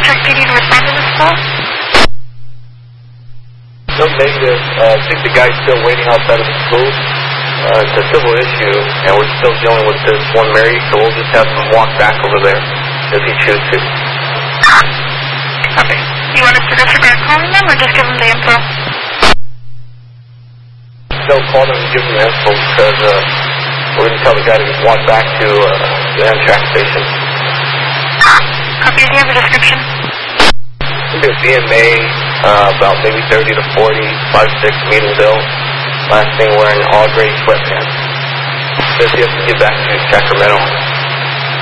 Amtrak PD to respond to the school? No, negative. I think the guy's still waiting outside of the school. It's a civil issue, and we're still dealing with this one Mary, so we'll just have him walk back over there if he chooses to. Okay. You want us to disregard calling them, or just give them the info? No, call them and give them the info, because we're going to tell the guy to just walk back to the Amtrak station. Copy. Do you have a description? It'll be a BMA, about maybe 30 to 40, 5'6", medium build. Last thing, wearing all gray sweatpants. Says he has to get back to Sacramento.